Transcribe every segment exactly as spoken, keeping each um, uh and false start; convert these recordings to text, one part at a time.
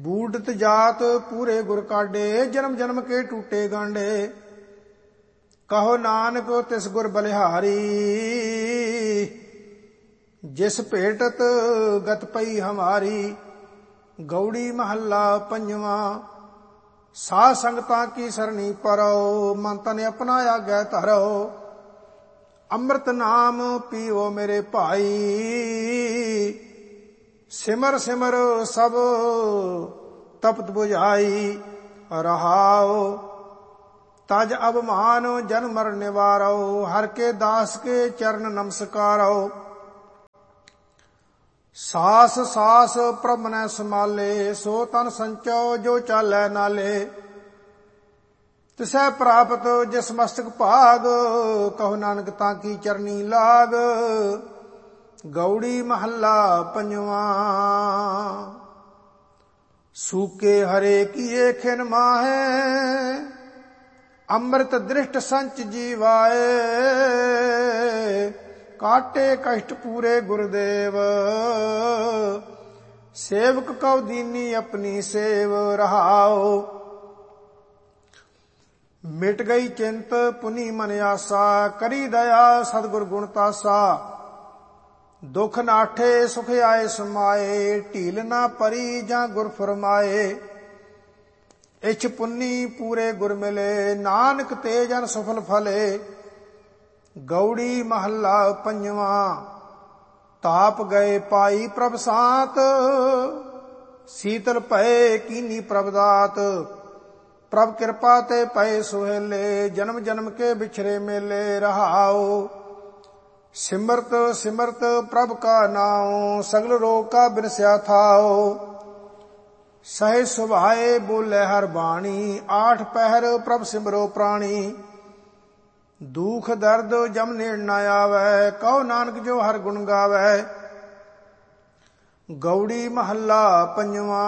बूढ़त जात पूरे गुर काढे, जन्म जन्म के टूटे गांडे। कहो नानक तिस गुर बलिहारी, जिस भेटत गत पई हमारी। गौड़ी महला पंजवा। साध संगतां की सरणी परो, मन तन अपना आगे धरो। अमृत नाम पीओ मेरे भाई, सिमर सिमर सब तपत बुझाई। रहाओ तज अवमान जन मर निवारो, हर के दास के चरण नमस्कारो। सास सास प्रभ ने समाले, सो तन संचो जो चालै नाले। तिसै प्राप्त जिस मस्तक भाग, कहो नानक ताकी चरनी लाग। गौड़ी महला पंजवा। सूके हरे किए खिन माहे, अमृत दृष्ट संच जीवाए। काटे कष्ट पूरे गुरुदेव, सेवक कौ दीनी अपनी सेव। रहाओ मिट गई चिंत पुनि मन आसा, करी दया सतगुर गुण तासा। दुख नाठे सुख आए समाए, ढील ना परी जां गुर फरमाए। इछ पुन्नी पूरे गुर मिले, नानक ते जन सफल फले। गौड़ी महला पंजवा। ताप गए पाई प्रभ सात, शीतल भय कीनी प्रभ दात। प्रभ कृपा ते पए सुहेले, जन्म जन्म के बिछरे मेले। रहाओ सिमरत सिमरत प्रभ का नाम, सगल रोग का बिनस्या थाओ। सहे सुभाए बोले हर बाणी, आठ पहर प्रभ सिमरो प्राणी। दुख दर्द जम नेड़ न आवे, कहो नानक जो हर गुण गावे। गौड़ी महला पंजवा।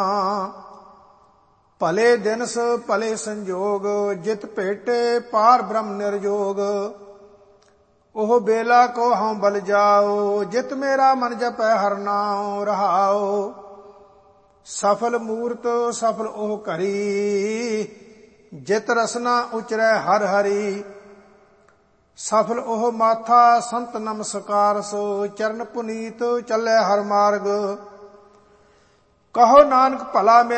भले दिनस भले संजोग, जित भेटे पार ब्रह्म निर्जोग। ओह बेला को हूँ बल जाओ, जित मेरा मन जपै हर नाम। रहाओ सफल मूर्त सफल ओह करी, जित रसना उचरै हर हरी। सफल ओह माथा संत नमस्कार सो, चरण पुनीत चलै हर मार्ग। कहो नानक भला